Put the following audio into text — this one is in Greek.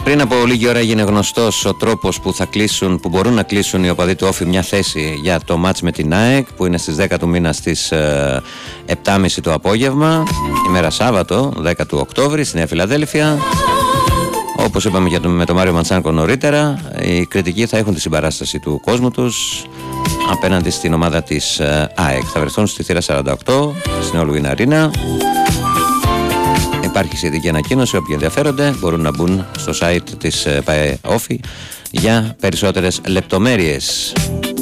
Πριν από λίγη ώρα έγινε γνωστός ο τρόπος που μπορούν να κλείσουν οι οπαδοί του Όφη μια θέση για το μάτς με την ΑΕΚ, που είναι στις 10 του μήνα στις 7.30 το απόγευμα, ημέρα Σάββατο, 10 του Οκτώβρη, στη Νέα Φιλαδέλφια. Όπως είπαμε με τον Μάριο Μαντσάνκο νωρίτερα, οι κριτικοί θα έχουν τη συμπαράσταση του κόσμου τους απέναντι στην ομάδα της ΑΕΚ. Θα βρεθούν στη θύρα 48 στην Όλουιν Αρίνα. Υπάρχει σχετική ανακοίνωση. Όποιοι ενδιαφέρονται μπορούν να μπουν στο site της ΠΑΕ Όφη για περισσότερες λεπτομέρειες.